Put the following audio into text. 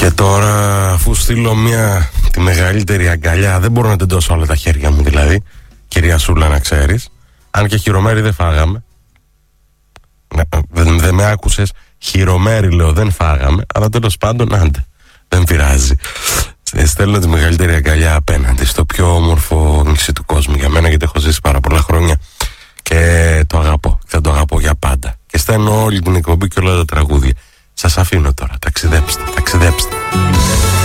Και τώρα, αφού στείλω τη μεγαλύτερη αγκαλιά, δεν μπορώ να τεντώσω όλα τα χέρια μου δηλαδή, κυρία Σούλα, να ξέρεις. Αν και χειρομέρι δεν φάγαμε. Δεν με άκουσες. Χειρομέρι λέω, δεν φάγαμε. Αλλά τέλος πάντων, άντε, δεν πειράζει. Στέλνω τη μεγαλύτερη αγκαλιά απέναντι στο πιο όμορφο νησί του κόσμου για μένα, γιατί έχω ζήσει πάρα πολλά χρόνια και το αγαπώ. Θα το αγαπώ για πάντα. Και στέλνω όλη την εκπομπή και όλα τα τραγούδια. Σας αφήνω τώρα. Ταξιδέψτε.